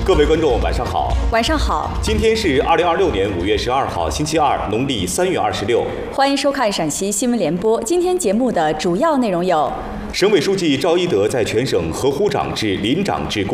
各位观众，晚上好。 晚上好。 今天是2026年5月12号，星期二，农历3月26。 欢迎收看陕西新闻联播。今天节目的主要内容有： 省委书记赵一德在全省河湖长制、林长制